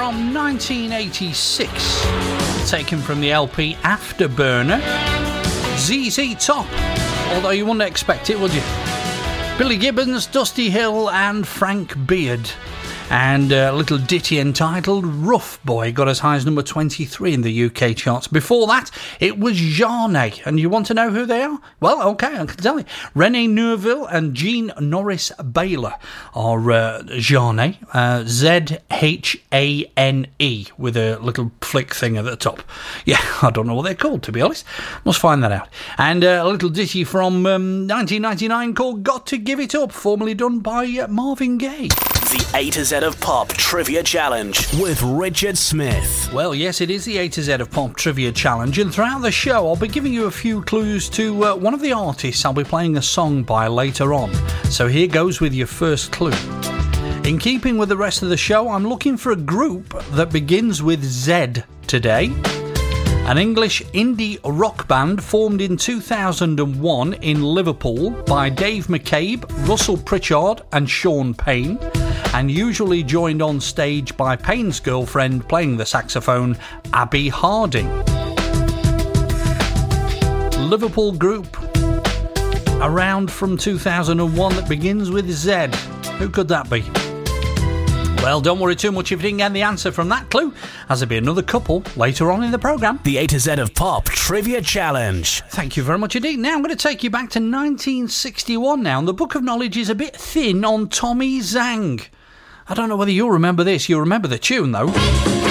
from 1986, taken from the LP Afterburner, ZZ Top, although you wouldn't expect it, would you? Billy Gibbons, Dusty Hill and Frank Beard. And a little ditty entitled Rough Boy got as high as number 23 in the UK charts. Before that, it was Zharnay. And you want to know who they are? Well, OK, I can tell you. Renee Neuville and Jean Norris Baylor are Zharnay, Z-H-A-N-E, with a little flick thing at the top. Yeah, I don't know what they're called, to be honest. Must find that out. And a little ditty from 1999 called Got to Give It Up, formerly done by Marvin Gaye. The A to Z of Pop Trivia Challenge with Richard Smith. Well, yes, it is the A to Z of Pop Trivia Challenge, and throughout the show I'll be giving you a few clues to one of the artists I'll be playing a song by later on. So here goes with your first clue. In keeping with the rest of the show, I'm looking for a group that begins with Z today. An English indie rock band formed in 2001 in Liverpool by Dave McCabe, Russell Pritchard and Sean Payne, and usually joined on stage by Payne's girlfriend playing the saxophone, Abby Harding. Liverpool group around from 2001 that begins with Z. Who could that be? Well, don't worry too much if you didn't get the answer from that clue, as there'll be another couple later on in the programme. The A to Z of Pop Trivia Challenge. Thank you very much indeed. Now I'm going to take you back to 1961 now, and the book of knowledge is a bit thin on Tommy Zhang. I don't know whether you'll remember this. You'll remember the tune, though.